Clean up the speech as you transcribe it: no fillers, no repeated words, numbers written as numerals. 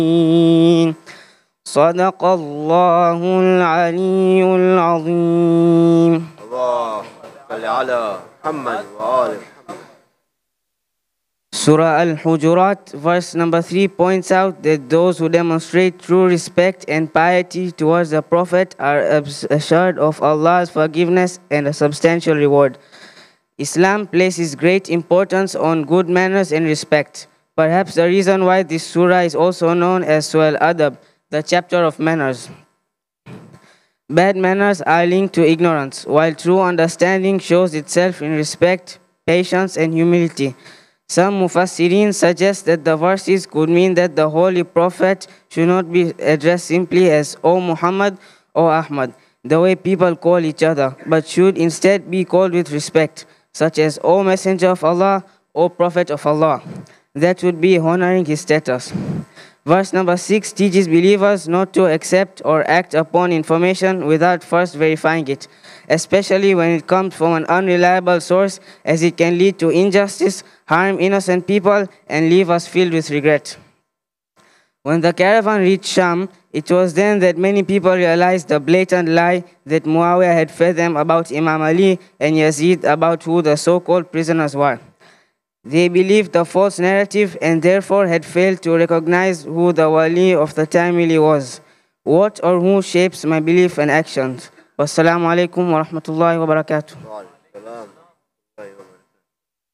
صدق الله العلي العظيم. اللهم صل على محمد وآل محمد. Surah Al-Hujurat, verse number 3 points out that those who demonstrate true respect and piety towards the Prophet are assured of Allah's forgiveness and a substantial reward. Islam places great importance on good manners and respect. Perhaps the reason why this surah is also known as Surah Al-Adab, the chapter of manners. Bad manners are linked to ignorance, while true understanding shows itself in respect, patience, and humility. Some Mufassirin suggest that the verses could mean that the Holy Prophet should not be addressed simply as O Muhammad or Ahmad, the way people call each other, but should instead be called with respect, such as O Messenger of Allah, O Prophet of Allah. That would be honoring his status. Verse number 6 teaches believers not to accept or act upon information without first verifying it, especially when it comes from an unreliable source, as it can lead to injustice, harm innocent people, and leave us filled with regret. When the caravan reached Sham, it was then that many people realized the blatant lie that Muawiyah had fed them about Imam Ali and Yazid about who the so-called prisoners were. They believed the false narrative and therefore had failed to recognize who the wali of the time really was. What or who shapes my belief and actions? Wassalamu alaikum wa rahmatullahi wa barakatuh.